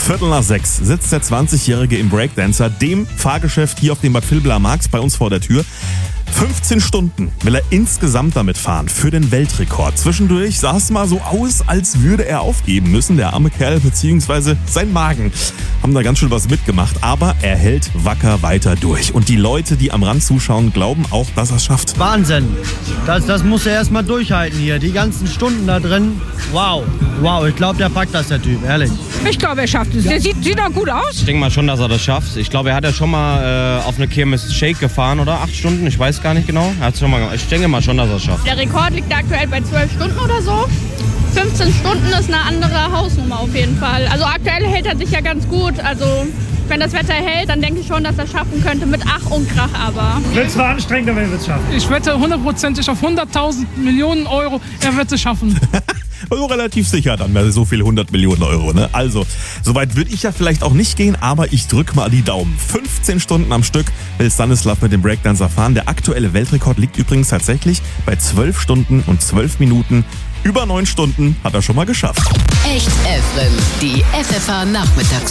5:45 sitzt der 20-Jährige im Breakdancer, dem Fahrgeschäft hier auf dem Bad Vilbler Markt bei uns vor der Tür. 15 Stunden will er insgesamt damit fahren für den Weltrekord. Zwischendurch sah es mal so aus, als würde er aufgeben müssen. Der arme Kerl bzw. sein Magen haben da ganz schön was mitgemacht. Aber er hält wacker weiter durch. Und die Leute, die am Rand zuschauen, glauben auch, dass er es schafft. Wahnsinn. Das muss er erstmal durchhalten hier. Die ganzen Stunden da drin. Wow. Ich glaube, der packt das, der Typ, ehrlich. Ich glaube, er schafft es. Der sieht auch gut aus. Ich denke mal schon, dass er das schafft. Ich glaube, er hat ja schon mal auf eine Kirmes Shake gefahren, oder? 8 Stunden, ich weiß gar nicht genau. Er hat's schon mal gemacht. Ich denke mal schon, dass er es schafft. Der Rekord liegt aktuell bei 12 Stunden oder so. 15 Stunden ist eine andere Hausnummer auf jeden Fall. Also aktuell hält er sich ja ganz gut. Also wenn das Wetter hält, dann denke ich schon, dass er es schaffen könnte. Mit Ach und Krach aber. Wird zwar anstrengend, aber er wird es schaffen. Ich wette 100%ig auf 100.000 Millionen Euro, er wird es schaffen. Also relativ sicher dann, bei so viel 100 Millionen Euro. Ne? Also, soweit würde ich ja vielleicht auch nicht gehen, aber ich drücke mal die Daumen. 15 Stunden am Stück will Stanislav mit dem Breakdancer fahren. Der aktuelle Weltrekord liegt übrigens tatsächlich bei 12 Stunden und 12 Minuten. Über 9 Stunden hat er schon mal geschafft. Echt FM, die FFH Nachmittags